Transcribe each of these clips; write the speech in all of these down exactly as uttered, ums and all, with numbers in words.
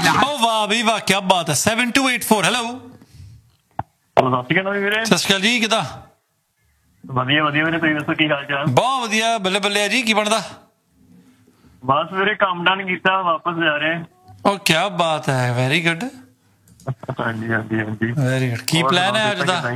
Oh वाह भी वाह, क्या बात है। seven two eight four hello ਸਤਿ ਸ਼੍ਰੀ ਅਕਾਲ ਵੀਰੇ। ਸਤਿ ਸ਼੍ਰੀ ਅਕਾਲ ਜੀ, ਕਿਦਾਂ? ਵਧੀਆ ਵਧੀਆ ਵੀਰੇ, ਤੁਸੀਂ ਦੱਸੋ ਕੀ ਹਾਲ ਚਾਲ? ਬਹੁਤ ਵਧੀਆ, ਬੱਲੇ ਬੱਲੇ ਆ ਜੀ। ਕੀ ਬਣਦਾ? ਬਸ ਵੀਰੇ ਕੰਮ ਡਨ ਕੀਤਾ, ਵਾਪਸ ਜਾ ਰਹੇ। ਉਹ ਕੀ ਬਾਤ ਹੈ, ਵੈਰੀ ਗੁੱਡ। ਹਾਂਜੀ ਹਾਂਜੀ ਹਾਂਜੀ ਵੈਰੀ ਗੁੱਡ। ਕੀ ਪਲਾਨ ਹੈ ਅੱਜ ਦਾ?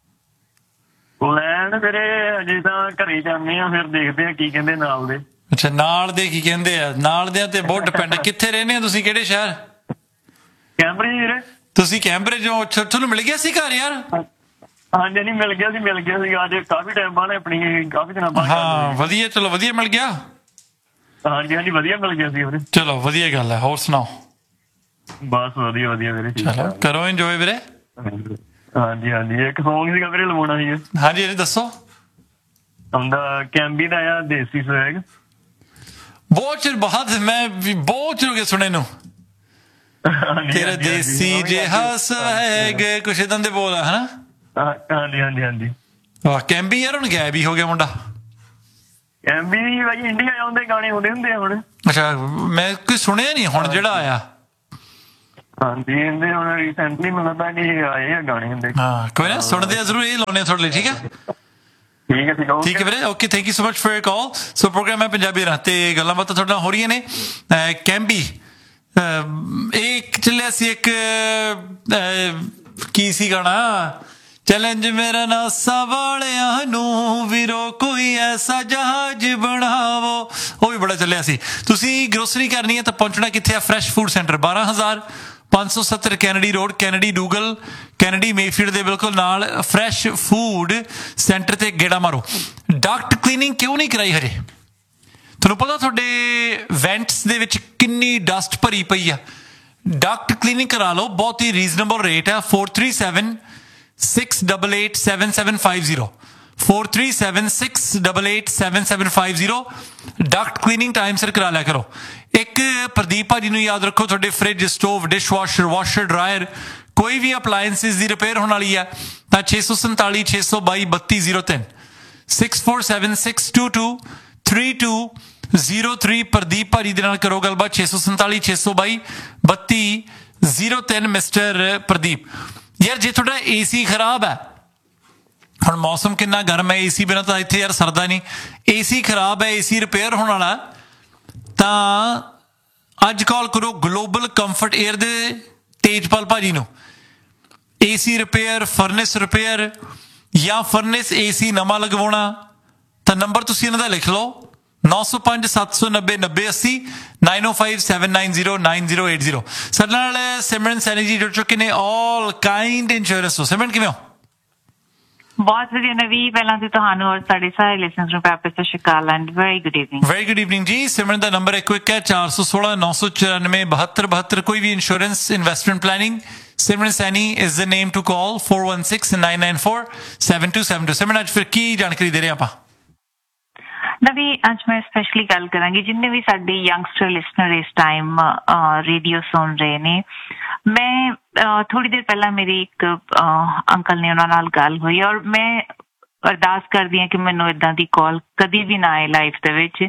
ਪਲਾਨ ਵੀਰੇ ਅਜੇ ਤਾਂ ਘਰੇ ਜਾਂਦੇ ਆ, ਫਿਰ ਦੇਖਦੇ ਆ ਕੀ ਕਹਿੰਦੇ ਨਾਲ ਦੇ। ਅੱਛਾ, ਨਾਲ ਦੇ ਕੀ ਕਹਿੰਦੇ ਆ? ਨਾਲ ਦਿਆਂ ਤੇ ਬਹੁਤ ਡਿਪੈਂਡ। ਕਿੱਥੇ ਰਹਿੰਦੇ ਹੋ ਤੁਸੀਂ, ਕਿਹੜੇ ਸ਼ਹਿਰ? ਕੈਂਬਰਿਜ ਵੀਰੇ। ਤੁਸੀਂ ਕੈਂਬਰਿਜ ਹੋ? ਅੱਛਾ, ਤੁਹਾਨੂੰ ਮਿਲ ਗਿਆ ਸੀ ਘਰ ਯਾਰ? ਹਾਂਜੀ ਨਹੀਂ, ਮਿਲ ਗਿਆ ਸੀ ਮਿਲ ਗਿਆ ਸੀ ਅੱਜ ਕਾਫੀ ਟਾਈਮ ਬਾਅਦ, ਆਪਣੀ ਕਾਫੀ ਦਿਨਾਂ ਬਾਅਦ। ਹਾਂ ਵਧੀਆ, ਚਲੋ ਵਧੀਆ ਮਿਲ ਗਿਆ। ਹਾਂਜੀ ਹਾਂਜੀ ਵਧੀਆ ਮਿਲ ਗਿਆ ਸੀ ਵੀਰੇ। ਚਲੋ ਵਧੀਆ ਗੱਲ ਹੈ। ਹੋਰ ਸੁਣਾਓ? ਬਸ ਵਧੀਆ ਵਧੀਆ ਵੀਰੇ। ਚਲੋ ਕਰੋ ਇੰਜੋਏ ਵੀਰੇ। ਹਾਂਜੀ ਹਾਂਜੀ ਇੱਕ ਸੌਂਗ ਸੀਗਾ ਵੀਰੇ ਲਵਾਉਣਾ ਸੀ। ਹਾਂਜੀ ਹਾਂਜੀ ਦੱਸੋ। ਉਹਦਾ ਕੈਂਬੀ ਦਾ ਆ ਦੇਸੀ ਸਵੈਗ। ਬਹੁਤ ਚਿਰ ਬਾਅਦ, ਮੈਂ ਬਹੁਤ ਚਿਰ ਹੋ ਗਿਆ ਸੁਣੇ ਨੂੰ। ਤੇਰਾ ਦੇਸੀ ਜਿਹਾ ਸਵੈਗ, ਕੁਛ ਏਦਾਂ ਦੇ ਬੋਲ ਆ ਹਨਾ। ਹਾਂਜੀ ਹਾਂਜੀ ਹਾਂਜੀ। ਵਾਹ, ਕੈਂਬੀ ਯਾਰ ਹੁਣ ਗਾਇਬ ਹੀ ਹੋ ਗਿਆ ਮੁੰਡਾ। ਕੈਂਬੀ ਭਾਈ ਇੰਡੀਆ ਆਉਂਦੇ ਗਾਣੇ ਆਉਂਦੇ ਹੁੰਦੇ ਆ ਹੁਣ। ਅੱਛਾ, ਮੈਂ ਕੋਈ ਸੁਣਿਆ ਨਹੀਂ ਹੁਣ ਜਿਹੜਾ ਆਇਆ। ਹਾਂਜੀ ਇਹਦੇ ਹੁਣ ਰੀਸੈਂਟਲੀ ਮੈਨੂੰ ਲੱਗਦਾ ਕਿ ਆਏ ਆ ਗਾਣੇ ਹੁੰਦੇ। ਹਾਂ ਕੋਈ ਨਾ, ਸੁਣਦੇ ਆ ਜ਼ਰੂਰ, ਇਹ ਲਾਉਣੇ ਤੁਹਾਡੇ ਲਈ। ਠੀਕ ਹੈ ਠੀਕ ਹੈ ਠੀਕ ਹੈ ਵੀਰੇ, okay, thank you so much for your call. So programme ਹੈ ਪੰਜਾਬੀ ਰਾਹ ਤੇ ਗੱਲਾਂ ਬਾਤਾਂ ਤੁਹਾਡੇ ਨਾਲ ਹੋ ਰਹੀਆਂ ਨੇ। ਕੈਂਬੀ ਇਹ ਚੱਲਿਆ ਸੀ ਇੱਕ, ਕੀ ਸੀ ਗਾਣਾ? ਚੈਲੰਜ ਮੇਰਾ ਨਾਸਾ ਵਾਲਿਆਂ ਨੂੰ ਵੀਰੋ ਕੋਈ ਐਸਾ ਜਹਾਜ਼ ਬਣਾਵੋ, ਉਹ ਵੀ ਬੜਾ ਚੱਲਿਆ ਸੀ। ਤੁਸੀਂ ਗਰੋਸਰੀ ਕਰਨੀ ਹੈ ਤਾਂ ਪਹੁੰਚਣਾ ਕਿੱਥੇ ਆ? ਫਰੈਸ਼ ਫੂਡ ਸੈਂਟਰ, ਬਾਰਾਂ ਹਜ਼ਾਰ ਪੰਜ ਸੌ ਸੱਤਰ Kennedy road, Kennedy ਡੂਗਲ, Kennedy Mayfield ਦੇ ਬਿਲਕੁਲ ਨਾਲ। ਫਰੈਸ਼ ਫੂਡ ਸੈਂਟਰ ਤੇ ਗੇੜਾ ਮਾਰੋ। ਡਕਟ ਕਲੀਨਿੰਗ ਕਿਉਂ ਨਹੀਂ ਕਰਾਈ ਹਜੇ? ਤੁਹਾਨੂੰ ਪਤਾ ਤੁਹਾਡੇ ਵੈਂਟਸ ਦੇ ਵਿੱਚ ਕਿੰਨੀ ਡਸਟ ਭਰੀ ਪਈ ਆ? ਡਕਟ ਕਲੀਨਿੰਗ ਕਰਾ ਲਓ, ਬਹੁਤ ਹੀ ਰੀਜ਼ਨੇਬਲ ਰੇਟ ਹੈ। four three seven six eight eight seven seven five zero four three seven six eight eight seven seven five zero। Duckett cleaning time ਸਿਰ ਕਰਾ ਲਿਆ ਕਰੋ। ਇੱਕ ਪ੍ਰਦੀਪ ਭਾਜੀ ਨੂੰ ਯਾਦ ਰੱਖੋ, ਤੁਹਾਡੇ fridge, stove, dish washer, washer dryer, ਕੋਈ ਵੀ ਅਪਲਾਇੰਸਿਸ ਦੀ ਰਿਪੇਅਰ ਹੋਣ ਵਾਲੀ ਆ ਤਾਂ ਛੇ ਸੌ ਸੰਤਾਲੀ ਛੇ ਸੌ ਬਾਈ ਬੱਤੀ ਜ਼ੀਰੋ ਤਿੰਨ six four seven six two two three two zero three। Pradeep ਭਾਜੀ ਦੇ ਨਾਲ ਕਰੋ ਗੱਲਬਾਤ। ਛੇ ਸੌ ਸੰਤਾਲੀ ਛੇ ਸੌ ਬਾਈ ਬੱਤੀ ਜ਼ੀਰੋ ਤਿੰਨ ਮਿਸਟਰ ਪ੍ਰਦੀਪ। ਯਾਰ ਜੇ ਤੁਹਾਡਾ ਏ ਸੀ ਖਰਾਬ ਹੈ, ਹੁਣ ਮੌਸਮ ਕਿੰਨਾ ਗਰਮ ਹੈ, ਏ ਸੀ ਬਿਨਾਂ ਤਾਂ ਇੱਥੇ ਯਾਰ ਸਰਦਾ ਨਹੀਂ। ਏ ਸੀ ਖਰਾਬ ਹੈ, ਏ ਸੀ ਰਿਪੇਅਰ ਹੋਣ ਵਾਲਾ, ਤਾਂ ਅੱਜ ਕਾਲ ਕਰੋ ਗਲੋਬਲ ਕੰਫਰਟ ਏਅਰ ਦੇ ਤੇਜਪਾਲ ਭਾਜੀ ਨੂੰ। ਏ ਸੀ ਰਿਪੇਅਰ, ਫਰਨਿਸ ਰਿਪੇਅਰ ਜਾਂ ਫਰਨਿਸ ਏ ਸੀ ਨਵਾਂ ਲਗਵਾਉਣਾ ਤਾਂ ਨੰਬਰ ਤੁਸੀਂ ਇਹਨਾਂ ਦਾ ਲਿਖ ਲਓ, ਨੌ ਸੌ ਪੰਜ ਸੱਤ ਸੌ ਨੱਬੇ ਨੱਬੇ ਅੱਸੀ nine oh five seven nine zero nine zero eight zero। ਸਾਡੇ ਨਾਲ ਸਿਮਰਨ ਸੈਣੀ ਜੀ ਜੁੜ ਚੁੱਕੇ ਨੇ, ਆਲ ਕਾਈਂਡ ਇੰਸ਼ੋਰੈਂਸ ਤੋਂ। ਸਿਮਰਨ ਕਿਵੇਂ ਹੋ? ਬਹੁਤ ਵਧੀਆ ਨਵੀ, ਪਹਿਲਾਂ ਤੇ ਤੁਹਾਨੂੰ ਔਰ ਸਾਡੇ ਸਾਰੇ ਲਿਸਨਰਸ ਨੂੰ ਪਿਆਰ ਭਰੀ ਸਤਿ ਸ਼੍ਰੀ ਅਕਾਲ and very good evening. Very good evening ਜੀ। ਸਿਮਰਨ ਦਾ ਨੰਬਰ ਇੱਕੋ ਇੱਕ ਹੈ, ਚਾਰ ਸੌ ਸੋਲਾਂ ਨੌ ਸੌ ਚੁਰਾਨਵੇਂ ਬਹੱਤਰ ਬਹੱਤਰ। ਕੋਈ ਵੀ insurance, investment planning, Simran Saini is the name to call. four one six nine nine four seven two seven two। ਸਿਮਰਨ ਅੱਜ ਫਿਰ ਕੀ ਜਾਣਕਾਰੀ ਦੇ ਰਹੇ ਆਪਾਂ? ਨਵੀ ਅੱਜ ਮੈਂ ਸਪੈਸ਼ਲੀ ਗੱਲ ਕਰਾਂਗੀ ਜਿੰਨੇ ਵੀ ਸਾਡੇ ਯੰਗਸਟਰ ਲਿਸਨਰ ਇਸ ਟਾਈਮ ਰੇਡੀਓ ਸੁਣ ਰਹੇ ਨੇ। ਮੈਂ ਥੋੜੀ ਦੇਰ ਪਹਿਲਾਂ ਮੇਰੀ ਇੱਕ ਅੰਕਲ ਨੇ, ਉਹਨਾਂ ਨਾਲ ਗੱਲ ਹੋਈ ਔਰ ਮੈਂ ਅਰਦਾਸ ਕਰਦੀ ਹਾਂ ਕਿ ਮੈਨੂੰ ਏਦਾਂ ਦੀ ਕਾਲ ਕਦੀ ਵੀ ਨਾ ਆਏ ਲਾਈਫ ਦੇ ਵਿੱਚ।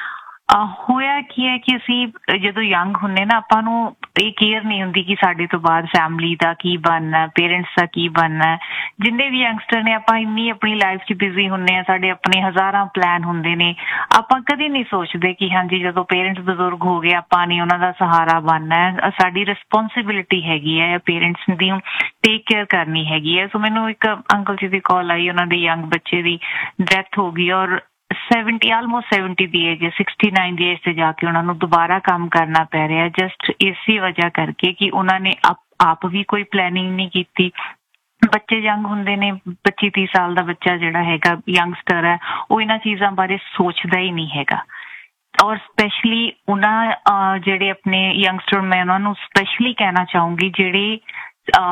ਹੋਇਆ ਕੀ ਹੈ ਕਿ ਅਸੀਂ ਜਦੋਂ ਯੰਗ ਹੁੰਦੇ ਨਾ, ਆਪਾਂ ਨੂੰ ਇਹ ਕੇਅਰ ਨਹੀਂ ਹੁੰਦੀ ਕਿ ਸਾਡੇ ਤੋਂ ਬਾਅਦ ਫੈਮਿਲੀ ਦਾ ਕੀ ਬਣਨਾ, ਪੇਰੈਂਟਸ ਦਾ ਕੀ ਬਣਨਾ। ਜਿੰਨੇ ਵੀ ਯੰਗਸਟਰ ਨੇ, ਆਪਾਂ ਇੰਨੀ ਆਪਣੀ ਲਾਈਫ 'ਚ ਬਿਜ਼ੀ ਹੁੰਦੇ ਹਾਂ, ਸਾਡੇ ਆਪਣੇ ਹਜ਼ਾਰਾਂ ਪਲਾਨ ਹੁੰਦੇ ਨੇ। ਆਪਾਂ ਕਦੇ ਨਹੀਂ ਸੋਚਦੇ ਕਿ ਹਾਂਜੀ ਜਦੋਂ ਪੇਰੈਂਟਸ ਬਜ਼ੁਰਗ ਹੋ ਗਏ ਆਪਾਂ ਨਹੀਂ ਉਹਨਾਂ ਦਾ ਸਹਾਰਾ ਬਣਨਾ। ਸਾਡੀ ਰਿਸਪੋਂਸੀਬਿਲਿਟੀ ਹੈਗੀ ਹੈ ਪੇਰੈਂਟਸ ਦੀ ਟੇਕ ਕੇਅਰ ਕਰਨੀ ਹੈਗੀ ਹੈ। ਸੋ ਮੈਨੂੰ ਇੱਕ ਅੰਕਲ ਜੀ ਦੀ ਕਾਲ ਆਈ, ਉਹਨਾਂ ਦੇ ਯੰਗ ਬੱਚੇ ਦੀ ਡੈਥ ਹੋ ਗਈ ਔਰ ਸੈਵਨਟੀ ਆਲਮੋਸਟ ਸੈਵਨਟੀ ਦੀ ਏਜ, ਸਿਕਸਟੀ ਨਾਈਨ ਦੀ ਏਜ ਤੇ ਜਾ ਕੇ ਉਹਨਾਂ ਨੂੰ ਦੁਬਾਰਾ ਕੰਮ ਕਰਨਾ ਪੈ ਰਿਹਾ, ਜਸਟ ਇਸੇ ਵਜ੍ਹਾ ਕਰਕੇ ਕਿ ਉਹਨਾਂ ਨੇ ਆਪ ਵੀ ਕੋਈ ਪਲੈਨਿੰਗ ਨਹੀਂ ਕੀਤੀ। ਬੱਚੇ ਯੰਗ ਹੁੰਦੇ ਨੇ, ਪੱਚੀ ਤੀਹ ਸਾਲ ਦਾ ਬੱਚਾ ਜਿਹੜਾ ਹੈਗਾ ਯੰਗਸਟਰ ਹੈ, ਉਹ ਇਹਨਾਂ ਚੀਜ਼ਾਂ ਬਾਰੇ ਸੋਚਦਾ ਹੀ ਨਹੀਂ ਹੈਗਾ। ਔਰ ਸਪੈਸ਼ਲੀ ਉਹਨਾਂ ਜਿਹੜੇ ਆਪਣੇ ਯੰਗਸਟਰ, ਮੈਂ ਉਹਨਾਂ ਨੂੰ ਸਪੈਸ਼ਲੀ ਕਹਿਣਾ ਚਾਹੂੰਗੀ ਜਿਹੜੇ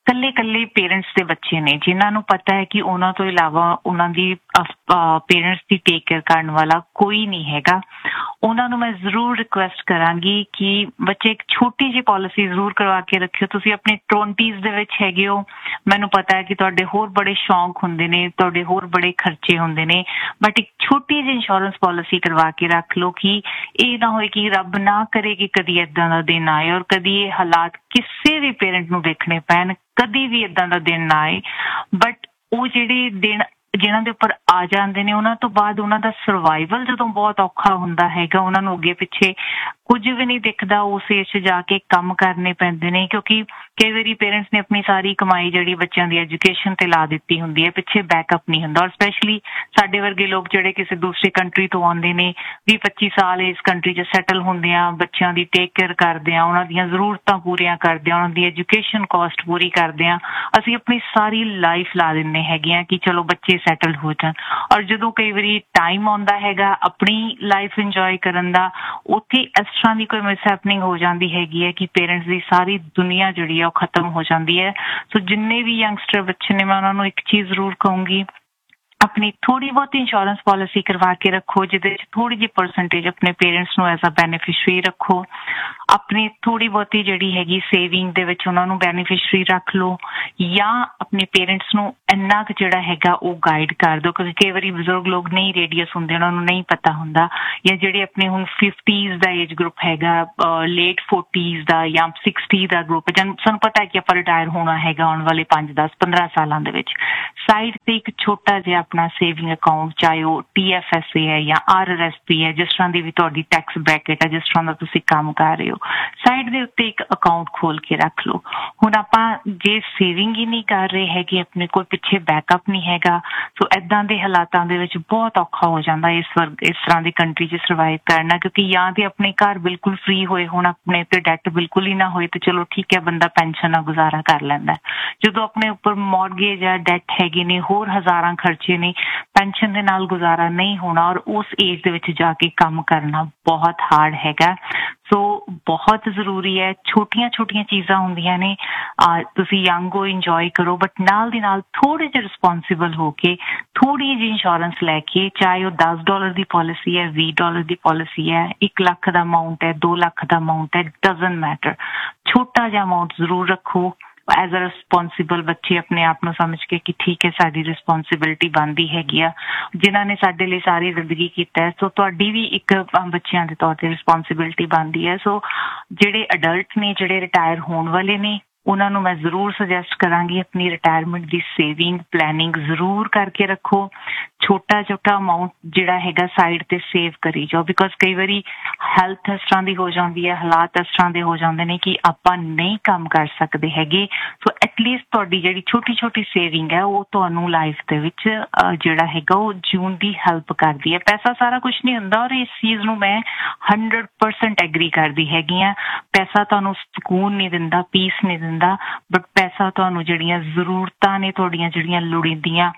ਕੱਲੇ ਕੱਲੇ ਪੇਰੈਂਟਸ ਦੇ ਬੱਚੇ ਨੇ ਜਿਨ੍ਹਾਂ ਨੂੰ ਪਤਾ ਹੈ ਕਿ ਉਹਨਾਂ ਤੋਂ ਇਲਾਵਾ ਉਹਨਾਂ ਦੀ ਪੇਰੈਂਟਸ ਦੀ ਟੇਕ ਕੇਅਰ ਕਰਨ ਵਾਲਾ ਕੋਈ ਨਹੀਂ ਹੈਗਾ, ਉਹਨਾਂ ਨੂੰ ਮੈਂ ਜ਼ਰੂਰ ਰਿਕੁਐਸਟ ਕਰਾਂਗੀ ਕਿ ਬੱਚੇ ਇੱਕ ਛੋਟੀ ਜਿਹੀ ਪਾਲਿਸੀ ਜ਼ਰੂਰ ਕਰਵਾ ਕੇ ਰੱਖਿਓ। ਤੁਸੀਂ ਆਪਣੇ ਟਵੰਟੀਜ਼ ਦੇ ਵਿੱਚ ਹੈਗੇ ਹੋ, ਮੈਨੂੰ ਪਤਾ ਹੈ ਕਿ ਤੁਹਾਡੇ ਹੋਰ ਬੜੇ ਸ਼ੌਂਕ ਹੁੰਦੇ ਨੇ, ਤੁਹਾਡੇ ਹੋਰ ਬੜੇ ਖਰਚੇ ਹੁੰਦੇ ਨੇ, ਬਟ ਇੱਕ ਛੋਟੀ ਜਿਹੀ ਇੰਸ਼ੋਰੈਂਸ ਪਾਲਿਸੀ ਕਰਵਾ ਕੇ ਰੱਖ ਲਓ ਕਿ ਇਹ ਨਾ ਹੋਏ ਕਿ ਰੱਬ ਨਾ ਕਰੇ ਕਿ ਕਦੀ ਏਦਾਂ ਦਾ ਦਿਨ ਆਏ ਔਰ ਕਦੀ ਇਹ ਹਾਲਾਤ ਕਿਸੇ ਵੀ ਪੇਰੈਂਟ ਨੂੰ ਦੇਖਣੇ ਪੈਣ, ਕਦੀ ਵੀ ਏਦਾਂ ਦਾ ਦਿਨ ਨਾ ਆਏ। ਬਟ ਉਹ ਜਿਹੜੇ ਦਿਨ ਜਿਹਨਾਂ ਦੇ ਉੱਪਰ ਆ ਜਾਂਦੇ ਨੇ ਉਹਨਾਂ ਤੋਂ ਬਾਅਦ ਉਹਨਾਂ ਦਾ ਸਰਵਾਈਵਲ ਜਦੋਂ ਬਹੁਤ ਔਖਾ ਹੁੰਦਾ ਹੈਗਾ, ਉਹਨਾਂ ਨੂੰ ਅੱਗੇ ਪਿੱਛੇ ਕੁਝ ਵੀ ਨਹੀਂ ਦਿਖਦਾ, ਉਸ ਏਜ 'ਚ ਜਾ ਕੇ ਕੰਮ ਕਰਨੇ ਪੈਂਦੇ ਨੇ ਕਿਉਂਕਿ ਕਈ ਵਾਰੀ ਪੇਰੈਂਟਸ ਨੇ ਆਪਣੀ ਸਾਰੀ ਕਮਾਈ ਜਿਹੜੀ ਬੱਚਿਆਂ ਦੀ ਐਜੂਕੇਸ਼ਨ ਤੇ ਲਾ ਦਿੱਤੀ ਹੁੰਦੀ ਹੈ, ਪਿੱਛੇ ਬੈਕਅਪ ਨਹੀਂ ਹੁੰਦਾ। ਔਰ ਸਪੈਸ਼ਲੀ ਸਾਡੇ ਵਰਗੇ ਲੋਕ ਜਿਹੜੇ ਕਿਸੇ ਦੂਸਰੀ ਕੰਟਰੀ ਤੋਂ ਆਉਂਦੇ ਨੇ, ਵੀਹ ਪੱਚੀ ਸਾਲ ਇਸ ਕੰਟਰੀ 'ਚ ਸੈਟਲ ਹੁੰਦੇ ਆ, ਬੱਚਿਆਂ ਦੀ ਟੇਕ ਕੇਅਰ ਕਰਦੇ ਆ, ਉਹਨਾਂ ਦੀਆਂ ਜ਼ਰੂਰਤਾਂ ਪੂਰੀਆਂ ਕਰਦੇ ਆ, ਉਹਨਾਂ ਦੀ ਐਜੂਕੇਸ਼ਨ ਕਾਸਟ ਪੂਰੀ ਕਰਦੇ ਆ, ਅਸੀਂ ਆਪਣੀ ਸਾਰੀ ਲਾਈਫ ਲਾ ਦਿੰਦੇ ਹੈਗੇ ਆ ਕਿ ਚਲੋ ਬੱਚੇ ਸੈਟਲ ਹੋ ਜਾਣ। ਔਰ ਜਦੋਂ ਕਈ ਵਾਰੀ ਟਾਈਮ ਆਉਂਦਾ ਹੈਗਾ ਆਪਣੀ ਲਾਈਫ ਇੰਜੋਏ ਕਰਨ ਦਾ, ਉੱਥੇ ਇਸ ਤਰ੍ਹਾਂ ਦੀ ਕੋਈ ਮਿਸਹੈਪਨਿੰਗ ਹੋ ਜਾਂਦੀ ਹੈਗੀ ਹੈ ਕਿ ਪੇਰੈਂਟਸ ਦੀ ਸਾਰੀ ਦੁਨੀਆ ਜਿਹੜੀ ਆ ਉਹ ਖਤਮ ਹੋ ਜਾਂਦੀ ਹੈ। ਸੋ ਜਿੰਨੇ ਵੀ ਯੰਗਸਟਰ ਬੱਚੇ ਨੇ, ਮੈਂ ਉਹਨਾਂ ਨੂੰ ਇੱਕ ਚੀਜ਼ ਜ਼ਰੂਰ ਕਹੂੰਗੀ, ਆਪਣੀ ਥੋੜੀ ਬਹੁਤ ਇੰਸ਼ੋਰੈਂਸ ਪਾਲਿਸੀ ਕਰਵਾ ਕੇ ਰੱਖੋ ਜਿਹਦੇ ਵਿੱਚ ਥੋੜੀ ਜਿਹੀ ਪਰਸੈਂਟੇਜ ਆਪਣੇ ਪੇਰੈਂਟਸ ਨੂੰ ਐਜ਼ ਅ ਬੈਨੀਫਿਸ਼ਰੀ ਰੱਖੋ। ਆਪਣੀ ਥੋੜੀ ਬਹੁਤੀ ਜਿਹੜੀ ਹੈਗੀ ਸੇਵਿੰਗ ਦੇ ਵਿੱਚ ਉਹਨਾਂ ਨੂੰ ਬੈਨੀਫਿਸ਼ਰੀ ਰੱਖ ਲਓ, ਜਾਂ ਆਪਣੇ ਪੇਰੈਂਟਸ ਨੂੰ ਇੰਨਾ ਕੁ ਜਿਹੜਾ ਹੈਗਾ ਉਹ ਗਾਈਡ ਕਰ ਦਿਓ ਕਿਉਂਕਿ ਕਈ ਵਾਰੀ ਬਜ਼ੁਰਗ ਲੋਕ ਨਹੀਂ ਰੇਡੀਅਸ ਹੁੰਦੇ, ਉਹਨਾਂ ਨੂੰ ਨਹੀਂ ਪਤਾ ਹੁੰਦਾ, ਜਾਂ ਜਿਹੜੇ ਆਪਣੇ ਹੁਣ ਫਿਫਟੀਜ਼ ਦਾ ਏਜ ਗਰੁੱਪ ਹੈਗਾ, ਲੇਟ ਫੋਰਟੀਜ਼ ਦਾ ਜਾਂ ਸਿਕਸਟੀ ਦਾ ਗਰੁੱਪ, ਜਾਂ ਸਾਨੂੰ ਪਤਾ ਹੈ ਕਿ ਆਪਾਂ ਰਿਟਾਇਰ ਹੋਣਾ ਹੈਗਾ ਆਉਣ ਵਾਲੇ ਪੰਜ ਦਸ ਪੰਦਰਾਂ ਸਾਲਾਂ ਦੇ ਵਿੱਚ, ਸਾਈਡ ਤੇ ਇੱਕ ਛੋਟਾ ਜਿਹਾ ਆਪਣਾ ਸੇਵਿੰਗ ਅਕਾਊਂਟ, ਚਾਹੇ ਉਹ ਟੀ ਐਫ ਐਸ ਏ ਹੈ ਜਾਂ ਆਰ ਆਰ ਐਸ ਪੀ ਹੈ, ਜਿਸ ਤਰ੍ਹਾਂ ਦੀ ਵੀ ਤੁਹਾਡੀ ਟੈਕਸ ਬ੍ਰੈਕਟ ਹੈ, ਜਿਸ ਤਰ੍ਹਾਂ ਦਾ ਤੁਸੀਂ ਕੰਮ ਕਰ ਰਹੇ ਹੋ, ਸਾਈਡ ਦੇ ਉੱਤੇ ਇੱਕ ਅਕਾਊਂਟ ਖੋਲ ਕੇ ਰੱਖ ਲਓ। ਹੁਣ ਆਪਾਂ ਜੇ ਸੇਵਿੰਗ ਹੀ ਨਹੀਂ ਕਰ ਰਹੇ ਹੈਗੇ, ਆਪਣੇ ਕੋਲ ਪਿੱਛੇ ਬੈਕਅਪ ਨਹੀਂ ਹੈਗਾ, ਸੋ ਏਦਾਂ ਦੇ ਹਾਲਾਤਾਂ ਦੇ ਵਿੱਚ ਬਹੁਤ ਔਖਾ ਹੋ ਜਾਂਦਾ ਇਸ ਵਰਗ ਇਸ ਤਰ੍ਹਾਂ ਦੀ ਕੰਟਰੀ 'ਚ ਸਰਵਾਈਵ ਕਰਨਾ ਕਿਉਂਕਿ ਜਾਂ ਤੇ ਆਪਣੇ ਘਰ ਬਿਲਕੁਲ ਫ੍ਰੀ ਹੋਏ ਹੁਣ, ਆਪਣੇ ਤੇ ਡੈਟ ਬਿਲਕੁਲ ਹੀ ਨਾ ਹੋਏ ਤੇ ਚਲੋ ਠੀਕ ਹੈ ਬੰਦਾ ਪੈਨਸ਼ਨ ਨਾਲ ਗੁਜ਼ਾਰਾ ਕਰ ਲੈਂਦਾ। ਜਦੋਂ ਆਪਣੇ ਉੱਪਰ ਮੌਰਗੇਜ ਜਾਂ ਡੈਟ ਹੈਗੇ ਨੇ, ਹੋਰ ਹਜ਼ਾਰਾਂ ਖਰਚੇ ਨੇ, ਪੈਨਸ਼ਨ ਦੇ ਨਾਲ ਗੁਜ਼ਾਰਾ ਨਹੀਂ ਹੋਣਾ ਔਰ ਉਸ ਏਜ ਦੇ ਵਿੱਚ ਜਾ ਕੇ ਕੰਮ ਕਰਨਾ ਬਹੁਤ ਹਾਰਡ ਹੈਗਾ। ਸੋ ਬਹੁਤ ਜ਼ਰੂਰੀ ਹੈ, ਛੋਟੀਆਂ ਛੋਟੀਆਂ ਚੀਜ਼ਾਂ ਹੁੰਦੀਆਂ ਨੇ, ਤੁਸੀਂ ਯੰਗ ਹੋ ਇੰਜੋਏ ਕਰੋ, ਬਟ ਨਾਲ ਦੀ ਨਾਲ ਥੋੜੇ ਜਿਹੇ ਰਿਸਪੋਂਸਿਬਲ ਹੋ ਕੇ ਥੋੜੀ ਜਿਹੀ ਇੰਸ਼ੋਰੈਂਸ ਲੈ ਕੇ, ਚਾਹੇ ਉਹ ਦਸ ਡਾਲਰ ਦੀ ਪਾਲਿਸੀ ਹੈ, ਵੀਹ ਡਾਲਰ ਦੀ ਪਾਲਿਸੀ ਹੈ, ਇੱਕ ਲੱਖ ਦਾ ਅਮਾਊਂਟ ਹੈ, ਦੋ ਲੱਖ ਦਾ ਅਮਾਊਂਟ ਹੈ, ਡਜ਼ਨਟ ਮੈਟਰ, ਛੋਟਾ ਜਿਹਾ ਅਮਾਊਂਟ ਜ਼ਰੂਰ ਰੱਖੋ ਐਜ਼ ਅ ਰਿਸਪੋਂਸਿਬਲ ਬੱਚੇ ਆਪਣੇ ਆਪ ਨੂੰ ਸਮਝ ਕੇ ਕਿ ਠੀਕ ਹੈ ਸਾਡੀ ਰਿਸਪੋਂਸਿਬਿਲਿਟੀ ਬਣਦੀ ਹੈਗੀ ਆ, ਜਿਨ੍ਹਾਂ ਨੇ ਸਾਡੇ ਲਈ ਸਾਰੀ ਜ਼ਿੰਦਗੀ ਕੀਤਾ ਹੈ, ਸੋ ਤੁਹਾਡੀ ਵੀ ਇੱਕ ਬੱਚਿਆਂ ਦੇ ਤੌਰ ਤੇ ਰਿਸਪੋਂਸਿਬਿਲਿਟੀ ਬਣਦੀ ਹੈ। ਸੋ ਜਿਹੜੇ ਅਡਲਟ ਨੇ, ਜਿਹੜੇ ਰਿਟਾਇਰ ਹੋਣ ਵਾਲੇ ਨੇ, ਉਹਨਾਂ ਨੂੰ ਮੈਂ ਜ਼ਰੂਰ ਸੁਜੈਸਟ ਕਰਾਂਗੀ ਆਪਣੀ ਰਿਟਾਇਰਮੈਂਟ ਦੀ ਸੇਵਿੰਗ ਪਲੈਨਿੰਗ ਜ਼ਰੂਰ ਕਰਕੇ ਰੱਖੋ, ਛੋਟਾ ਛੋਟਾ ਅਮਾਊਂਟ ਜਿਹੜਾ ਹੈਗਾ ਸਾਈਡ ਤੇ ਸੇਵ ਕਰੀ ਜਾਓ ਬਿਕੋਜ਼ ਕਈ ਵਾਰੀ ਹੈਲਥ ਇਸ ਤਰ੍ਹਾਂ ਦੀ ਹੋ ਜਾਂਦੀ ਹੈ, ਹਾਲਾਤ ਇਸ ਤਰ੍ਹਾਂ ਦੇ ਹੋ ਜਾਂਦੇ ਨੇ ਕਿ ਆਪਾਂ ਨਹੀਂ ਕੰਮ ਕਰ ਸਕਦੇ ਹੈਗੇ। ਸੋ ਐਟਲੀਸਟ ਤੁਹਾਡੀ ਜਿਹੜੀ ਛੋਟੀ ਛੋਟੀ ਸੇਵਿੰਗ ਹੈ ਉਹ ਤੁਹਾਨੂੰ ਲਾਈਫ ਦੇ ਵਿੱਚ ਜਿਹੜਾ ਹੈਗਾ ਉਹ ਜਿਉਣ ਦੀ ਹੈਲਪ ਕਰਦੀ ਹੈ। ਪੈਸਾ ਸਾਰਾ ਕੁਛ ਨਹੀਂ ਹੁੰਦਾ ਔਰ ਇਸ ਚੀਜ਼ ਨੂੰ ਮੈਂ ਹੰਡਰਡ ਪਰਸੈਂਟ ਐਗਰੀ ਕਰਦੀ ਹੈਗੀ ਹਾਂ। ਪੈਸਾ ਤੁਹਾਨੂੰ ਸਕੂਨ ਨਹੀਂ ਦਿੰਦਾ, ਪੀਸ ਨਹੀਂ ਦਿੰਦਾ, ਬਟ ਪੈਸਾ ਤੁਹਾਨੂੰ ਜਿਹੜੀਆਂ ਜ਼ਰੂਰਤਾਂ ਨੇ, ਤੁਹਾਡੀਆਂ ਜਿਹੜੀਆਂ ਲੋੜੀਂਦੀਆਂ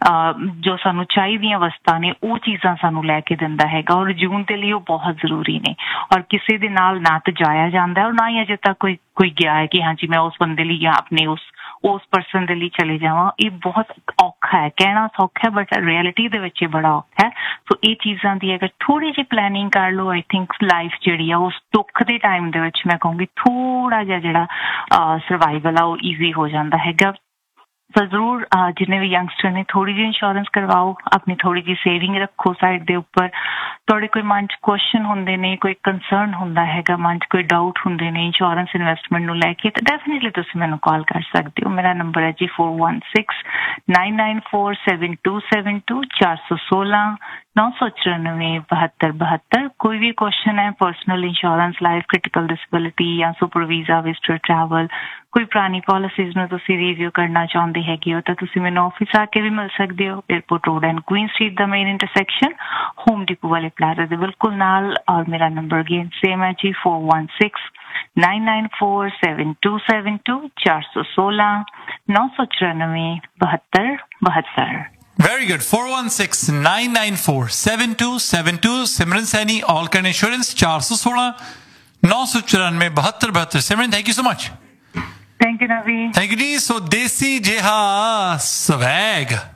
ਜੋ ਸਾਨੂੰ ਚਾਹੀਦੀਆਂ ਵਸਤਾਂ ਨੇ, ਉਹ ਚੀਜ਼ਾਂ ਸਾਨੂੰ ਲੈ ਕੇ ਦਿੰਦਾ ਹੈਗਾ ਔਰ ਜੀਵਨ ਦੇ ਲਈ ਉਹ ਬਹੁਤ ਜ਼ਰੂਰੀ ਨੇ ਔਰ ਕਿਸੇ ਦੇ ਨਾਲ ਨਾ ਤਾਂ ਜਾਇਆ ਜਾਂਦਾ ਔਰ ਨਾ ਹੀ ਅਜੇ ਤੱਕ ਕੋਈ ਕੋਈ ਗਿਆ ਹੈ ਕਿ ਹਾਂਜੀ ਮੈਂ ਉਸ ਬੰਦੇ ਲਈ ਜਾਂ ਆਪਣੇ ਉਸ ਉਸ ਪਰਸਨ ਦੇ ਲਈ ਚਲੇ ਜਾਵਾਂ। ਇਹ ਬਹੁਤ ਔਖਾ ਹੈ, ਕਹਿਣਾ ਸੌਖਾ ਬਟ ਰਿਐਲਿਟੀ ਦੇ ਵਿੱਚ ਇਹ ਬੜਾ ਔਖਾ ਹੈ। ਸੋ ਇਹ ਚੀਜ਼ਾਂ ਦੀ ਅਗਰ ਥੋੜੀ ਜਿਹੀ ਪਲੈਨਿੰਗ ਕਰ ਲਓ, ਆਈ ਥਿੰਕ ਲਾਈਫ ਜਿਹੜੀ ਆ ਉਸ ਦੁੱਖ ਦੇ ਟਾਈਮ ਦੇ ਵਿੱਚ ਮੈਂ ਕਹੂੰਗੀ ਥੋੜਾ ਜਿਹਾ ਜਿਹੜਾ ਸਰਵਾਈਵਲ ਆ ਉਹ ਈਜ਼ੀ ਹੋ ਜਾਂਦਾ ਹੈਗਾ। ਸੋ ਜ਼ਰੂਰ ਜਿੰਨੇ ਵੀ ਯੰਗਸਟਰ ਨੇ ਥੋੜੀ ਜਿਹੀ ਇੰਸ਼ੋਰੈਂਸ ਕਰਵਾਓ, ਆਪਣੀ ਥੋੜੀ ਜਿਹੀ ਸੇਵਿੰਗ ਰੱਖੋ ਸਾਈਡ ਦੇ ਉੱਪਰ। ਤੁਹਾਡੇ ਕੋਈ ਮਨ 'ਚ ਕੁਐਸਚਨ ਹੁੰਦੇ ਨੇ, ਕੋਈ ਕੰਸਰਨ ਹੁੰਦਾ ਹੈਗਾ, ਮਨ 'ਚ ਕੋਈ ਡਾਊਟ ਹੁੰਦੇ ਨੇ ਇੰਸ਼ੋਰੈਂਸ ਇਨਵੈਸਟਮੈਂਟ ਨੂੰ ਲੈ ਕੇ, ਤਾਂ ਡੈਫੀਨੇਟਲੀ ਤੁਸੀਂ ਮੈਨੂੰ ਕਾਲ ਕਰ ਸਕਦੇ ਹੋ। ਮੇਰਾ ਨੰਬਰ ਹੈ ਜੀ four one six nine nine four seven to seven to ਚਾਰ ਸੌ ਸੋਲਾਂ ਨੌ ਸੌ ਚੁਰਾਨਵੇਂ ਬਹੱਤਰ ਬਹੱਤਰ। ਕੋਈ ਵੀ ਕੁਐਸਚਨ ਹੈ personal insurance, life critical disability ਜਾਂ ਸੁਪਰ ਵੀਜ਼ਾ, ਵਿਜ਼ਟਰ ਟਰੈਵਲ, ਕੋਈ ਪੁਰਾਣੀ ਪਾਲਿਸੀਜ਼ ਨੂੰ ਤੁਸੀਂ ਰਿਵਿਊ ਕਰਨਾ ਚਾਹੁੰਦੇ ਹੈਗੇ ਹੋ ਤਾਂ ਤੁਸੀਂ ਮੈਨੂੰ ਆਫਿਸ ਆ ਕੇ ਵੀ ਮਿਲ ਸਕਦੇ ਹੋ। Airport road and Queen street the main intersection home depot ਵਾਲੇ ਪਲਾਜ਼ਾ ਦੇ ਬਿਲਕੁਲ ਨਾਲ। ਔਰ ਮੇਰਾ ਨੰਬਰ ਅਗੇਨ ਸੇਮ ਹੈ ਜੀ four one six nine nine four seven to seven to ਚਾਰ ਸੌ ਸੋਲਾਂ ਨੌ ਸੌ ਚੁਰਾਨਵੇਂ ਬਹੱਤਰ ਬਹੱਤਰ। Very good. four one six nine nine four seven two seven two Simran Saini, Allcan Insurance, four one six nine nine four seven two seven two। Simran, thank you so much. Thank you. You Ravi. Thank you ਜੀ। ਸੋ ਦੇਸੀ ਜਿਹਾ swag